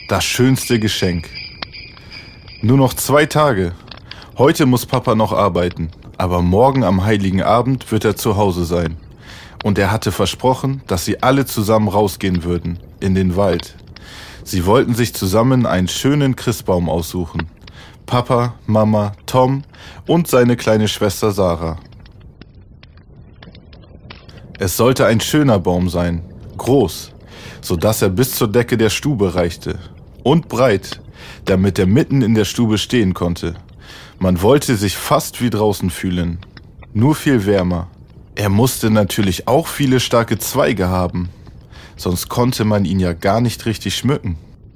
Das schönste Geschenk. Nur noch 2 Tage. Heute muss Papa noch arbeiten, aber morgen am Heiligen Abend wird er zu Hause sein. Und er hatte versprochen, dass sie alle zusammen rausgehen würden, in den Wald. Sie wollten sich zusammen einen schönen Christbaum aussuchen. Papa, Mama, Tom und seine kleine Schwester Sarah. Es sollte ein schöner Baum sein, groß, sodass er bis zur Decke der Stube reichte. Und breit, damit er mitten in der Stube stehen konnte. Man wollte sich fast wie draußen fühlen, nur viel wärmer. Er musste natürlich auch viele starke Zweige haben, sonst konnte man ihn ja gar nicht richtig schmücken.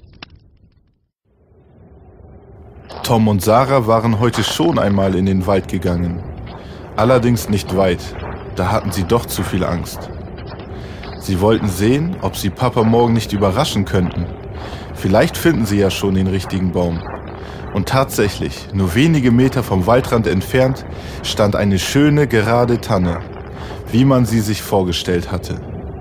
Tom und Sarah waren heute schon einmal in den Wald gegangen, allerdings nicht weit, da hatten sie doch zu viel Angst. Sie wollten sehen, ob sie Papa morgen nicht überraschen könnten. Vielleicht finden sie ja schon den richtigen Baum. Und tatsächlich, nur wenige Meter vom Waldrand entfernt, stand eine schöne, gerade Tanne, wie man sie sich vorgestellt hatte.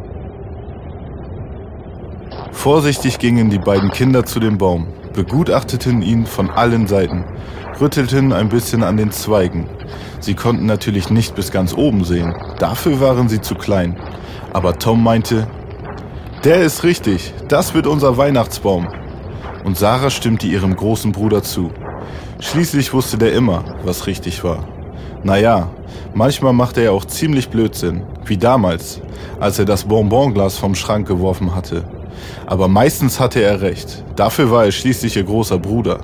Vorsichtig gingen die beiden Kinder zu dem Baum, begutachteten ihn von allen Seiten, rüttelten ein bisschen an den Zweigen. Sie konnten natürlich nicht bis ganz oben sehen, dafür waren sie zu klein. Aber Tom meinte, der ist richtig, das wird unser Weihnachtsbaum. Und Sarah stimmte ihrem großen Bruder zu. Schließlich wusste der immer, was richtig war. Naja, manchmal machte er auch ziemlich Blödsinn, wie damals, als er das Bonbonglas vom Schrank geworfen hatte. Aber meistens hatte er recht, dafür war er schließlich ihr großer Bruder.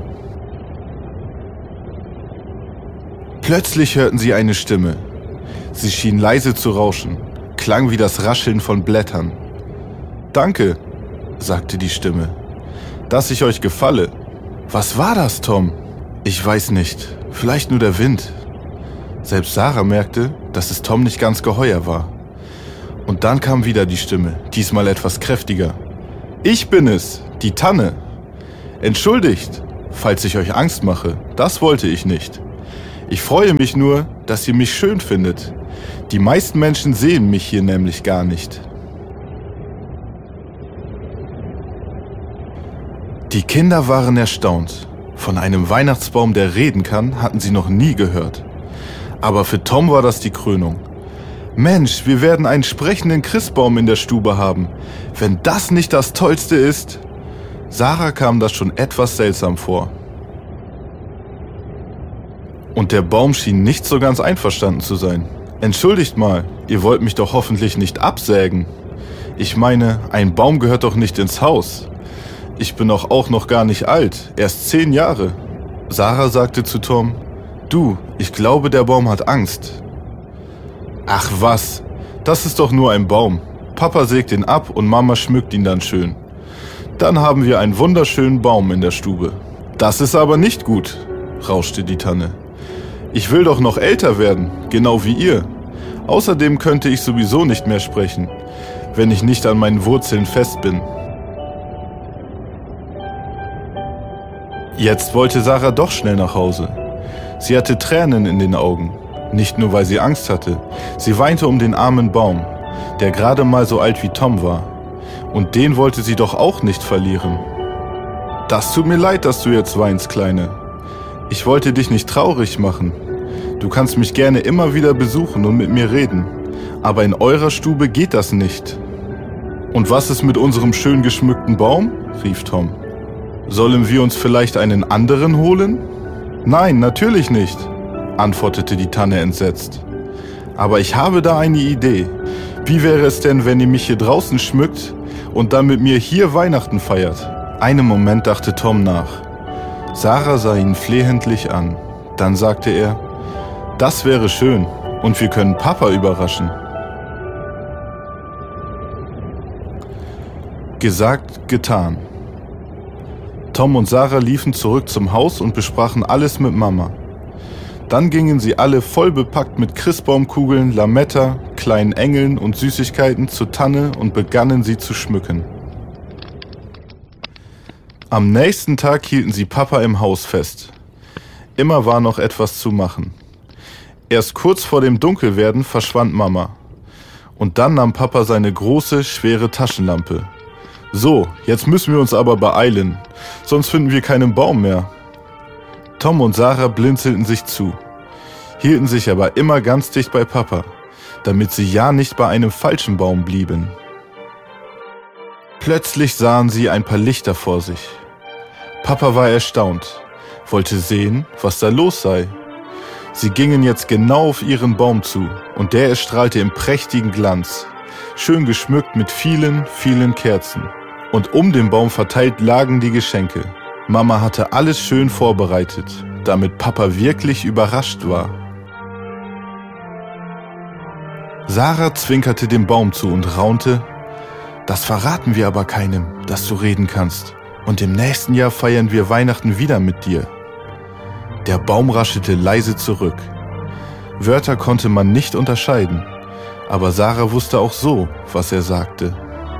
Plötzlich hörten sie eine Stimme. Sie schien leise zu rauschen, klang wie das Rascheln von Blättern. »Danke«, sagte die Stimme, »dass ich euch gefalle.« »Was war das, Tom?« »Ich weiß nicht, vielleicht nur der Wind.« Selbst Sarah merkte, dass es Tom nicht ganz geheuer war. Und dann kam wieder die Stimme, diesmal etwas kräftiger. »Ich bin es, die Tanne. Entschuldigt, falls ich euch Angst mache, das wollte ich nicht. Ich freue mich nur, dass ihr mich schön findet. Die meisten Menschen sehen mich hier nämlich gar nicht.« Die Kinder waren erstaunt. Von einem Weihnachtsbaum, der reden kann, hatten sie noch nie gehört. Aber für Tom war das die Krönung. Mensch, wir werden einen sprechenden Christbaum in der Stube haben. Wenn das nicht das Tollste ist. Sarah kam das schon etwas seltsam vor. Und der Baum schien nicht so ganz einverstanden zu sein. Entschuldigt mal, ihr wollt mich doch hoffentlich nicht absägen. Ich meine, ein Baum gehört doch nicht ins Haus. Ich bin doch auch noch gar nicht alt, erst 10 Jahre. Sarah sagte zu Tom, du, ich glaube, der Baum hat Angst. Ach was, das ist doch nur ein Baum. Papa sägt ihn ab und Mama schmückt ihn dann schön. Dann haben wir einen wunderschönen Baum in der Stube. Das ist aber nicht gut, rauschte die Tanne. Ich will doch noch älter werden, genau wie ihr. Außerdem könnte ich sowieso nicht mehr sprechen, wenn ich nicht an meinen Wurzeln fest bin. Jetzt wollte Sarah doch schnell nach Hause. Sie hatte Tränen in den Augen, nicht nur weil sie Angst hatte. Sie weinte um den armen Baum, der gerade mal so alt wie Tom war. Und den wollte sie doch auch nicht verlieren. Das tut mir leid, dass du jetzt weinst, Kleine. Ich wollte dich nicht traurig machen. Du kannst mich gerne immer wieder besuchen und mit mir reden. Aber in eurer Stube geht das nicht. Und was ist mit unserem schön geschmückten Baum? Rief Tom. Sollen wir uns vielleicht einen anderen holen? Nein, natürlich nicht, antwortete die Tanne entsetzt. Aber ich habe da eine Idee. Wie wäre es denn, wenn ihr mich hier draußen schmückt und dann mit mir hier Weihnachten feiert? Einen Moment dachte Tom nach. Sarah sah ihn flehentlich an. Dann sagte er, das wäre schön und wir können Papa überraschen. Gesagt, getan. Tom und Sarah liefen zurück zum Haus und besprachen alles mit Mama. Dann gingen sie alle voll bepackt mit Christbaumkugeln, Lametta, kleinen Engeln und Süßigkeiten zur Tanne und begannen sie zu schmücken. Am nächsten Tag hielten sie Papa im Haus fest. Immer war noch etwas zu machen. Erst kurz vor dem Dunkelwerden verschwand Mama. Und dann nahm Papa seine große, schwere Taschenlampe. So, jetzt müssen wir uns aber beeilen, sonst finden wir keinen Baum mehr. Tom und Sarah blinzelten sich zu, hielten sich aber immer ganz dicht bei Papa, damit sie ja nicht bei einem falschen Baum blieben. Plötzlich sahen sie ein paar Lichter vor sich. Papa war erstaunt, wollte sehen, was da los sei. Sie gingen jetzt genau auf ihren Baum zu und der erstrahlte im prächtigen Glanz, schön geschmückt mit vielen, vielen Kerzen. Und um den Baum verteilt lagen die Geschenke. Mama hatte alles schön vorbereitet, damit Papa wirklich überrascht war. Sarah zwinkerte dem Baum zu und raunte: Das verraten wir aber keinem, dass du reden kannst. Und im nächsten Jahr feiern wir Weihnachten wieder mit dir. Der Baum raschelte leise zurück. Wörter konnte man nicht unterscheiden, aber Sarah wusste auch so, was er sagte.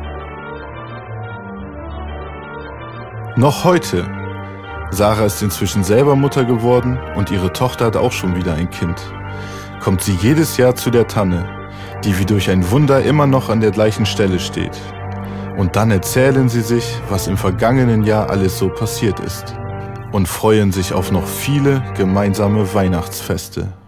Noch heute. Sarah ist inzwischen selber Mutter geworden und ihre Tochter hat auch schon wieder ein Kind. Kommt sie jedes Jahr zu der Tanne, die wie durch ein Wunder immer noch an der gleichen Stelle steht. Und dann erzählen sie sich, was im vergangenen Jahr alles so passiert ist. Und freuen sich auf noch viele gemeinsame Weihnachtsfeste.